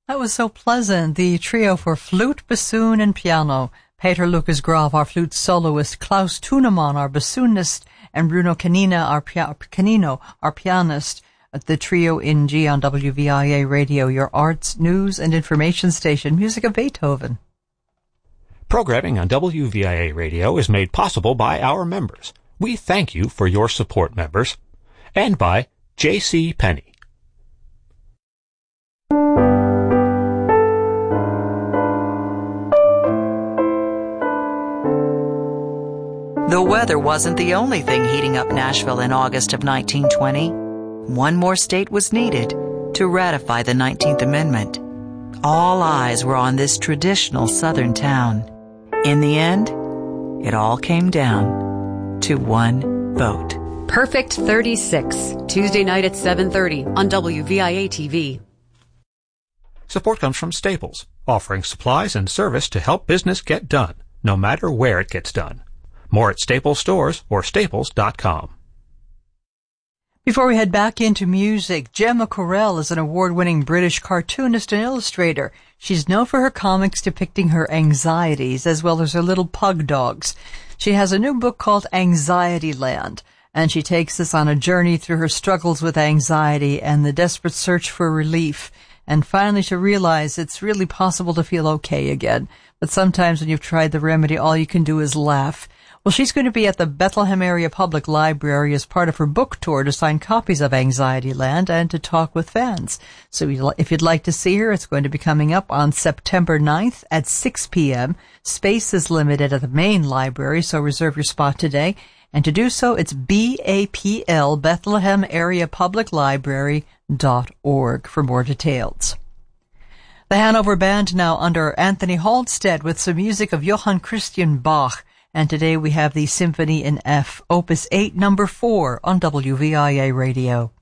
That was so pleasant. The trio for flute, bassoon, and piano. Peter Lucas Graf, our flute soloist, Klaus Tunemann, our bassoonist, and Bruno Canino, our pianist. The trio in G on WVIA Radio, your arts, news, and information station. Music of Beethoven. Programming on WVIA Radio is made possible by our members. We thank you for your support, members. And by J.C. Penney. The weather wasn't the only thing heating up Nashville in August of 1920. One more state was needed to ratify the 19th Amendment. All eyes were on this traditional Southern town. In the end, it all came down to one vote. Perfect 36, Tuesday night at 7:30 on WVIA TV. Support comes from Staples, offering supplies and service to help business get done, no matter where it gets done. More at Staples stores or staples.com. Before we head back into music, Gemma Correll is an award-winning British cartoonist and illustrator. She's known for her comics depicting her anxieties as well as her little pug dogs. She has a new book called Anxiety Land, and she takes us on a journey through her struggles with anxiety and the desperate search for relief, and finally to realize it's really possible to feel okay again. But sometimes when you've tried the remedy, all you can do is laugh. Well, she's going to be at the Bethlehem Area Public Library as part of her book tour to sign copies of Anxiety Land and to talk with fans. So if you'd like to see her, it's going to be coming up on September 9th at 6 p.m. Space is limited at the main library, so reserve your spot today. And to do so, it's BAPL, Bethlehem Area Public Library.org for more details. The Hanover Band now under Anthony Halstead with some music of Johann Christian Bach. And today we have the Symphony in F, Opus 8, number 4 on WVIA Radio.